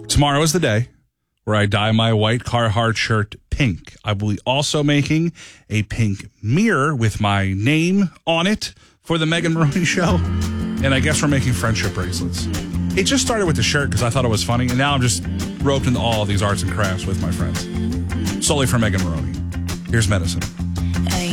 tomorrow is the day where I dye my white Carhartt shirt pink. I will be also making a pink mirror with my name on it for the Megan Maroney Show. And I guess we're making friendship bracelets. It just started with the shirt because I thought it was funny, and now I'm just roped into all of these arts and crafts with my friends. Solely for Megan Maroney. Here's Medicine.